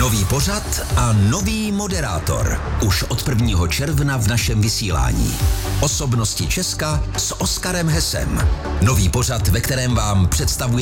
Nový pořad a nový moderátor. Už od 1. června v našem vysílání. Osobnosti Česka s Oskarem Hesem. Nový pořad, ve kterém vám představuje